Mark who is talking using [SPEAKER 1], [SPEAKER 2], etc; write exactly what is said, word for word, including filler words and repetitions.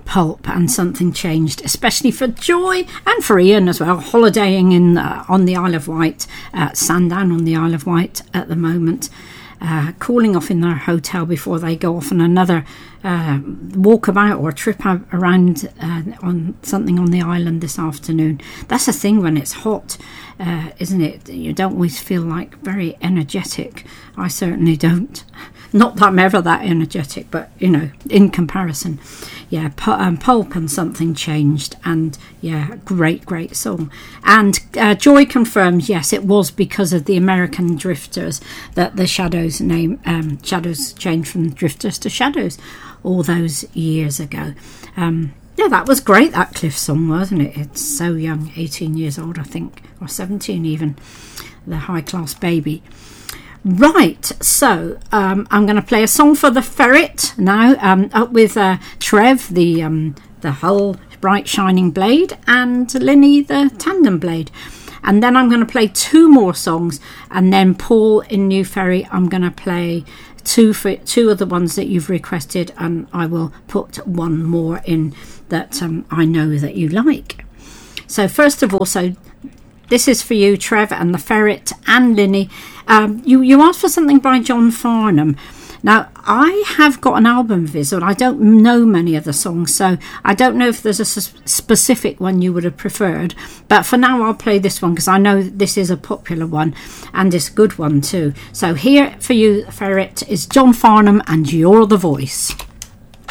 [SPEAKER 1] Pulp and Something Changed, especially for Joy and for Ian as well, holidaying in uh, on the Isle of Wight, at Sandown on the Isle of Wight at the moment, uh, calling off in their hotel before they go off on another uh, walkabout or trip out around uh, on something on the island this afternoon. That's the thing when it's hot, uh, isn't it? You don't always feel like very energetic. I certainly don't. Not that I'm ever that energetic, but, you know, in comparison. Yeah, pu- um, Pulp and Something Changed. And, yeah, great, great song. And uh, Joy confirms, yes, it was because of the American Drifters that the Shadows name, um, Shadows changed from Drifters to Shadows all those years ago. Um, yeah, that was great, that Cliff song, wasn't it? It's so young, eighteen years old, I think, or seventeen even, the High Class Baby. Right, so um, I'm going to play a song for the Ferret now, um, up with uh, Trev, the um, the Hull Bright Shining Blade, and Linny, the Tandem Blade. And then I'm going to play two more songs, and then Paul in New Ferry, I'm going to play two for two of the ones that you've requested, and I will put one more in that um, I know that you like. So first of all, so this is for you, Trev, and the Ferret, and Linny. Um, you, you asked for something by John Farnham. Now, I have got an album visit. I don't know many of the songs, so I don't know if there's a s- specific one you would have preferred. But for now, I'll play this one because I know this is a popular one, and it's a good one too. So here for you, Ferret, is John Farnham and You're the Voice.